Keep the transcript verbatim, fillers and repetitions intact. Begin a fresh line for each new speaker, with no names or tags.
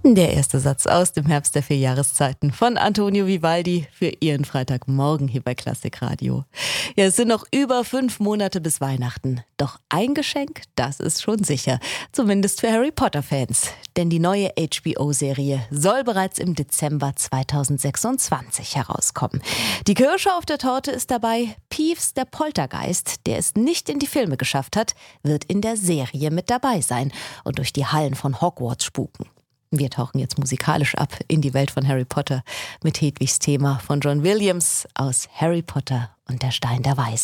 Der erste Satz aus dem Herbst der vier Jahreszeiten von Antonio Vivaldi für Ihren Freitagmorgen hier bei Klassik Radio. Ja, es sind noch über fünf Monate bis Weihnachten. Doch ein Geschenk, das ist schon sicher. Zumindest für Harry Potter-Fans. Denn die neue H B O-Serie soll bereits im Dezember zweitausendsechsundzwanzig herauskommen. Die Kirsche auf der Torte ist dabei: Peeves, der Poltergeist, der es nicht in die Filme geschafft hat, wird in der Serie mit dabei sein und durch die Hallen von Hogwarts spuken. Wir tauchen jetzt musikalisch ab in die Welt von Harry Potter mit Hedwigs Thema von John Williams aus Harry Potter und der Stein der Weisen.